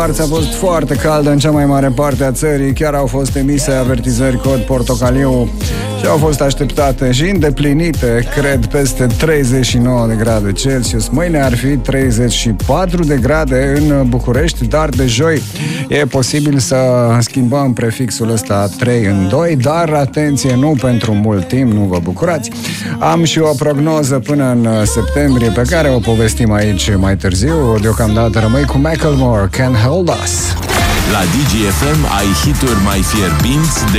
Marți a fost foarte caldă în cea mai mare parte a țării. Chiar au fost emise avertizări cod portocaliu și au fost așteptate și îndeplinite, cred, peste 39 de grade Celsius. Mâine ar fi 34 de grade în București, dar de joi e posibil să schimbăm prefixul ăsta 3 în 2, dar atenție, nu pentru mult timp, nu vă bucurați. Am și o prognoză până în septembrie pe care o povestim aici mai târziu. Deocamdată rămâi cu Macklemore, Can't Hold Us. La DGFM ai hituri mai fierbinți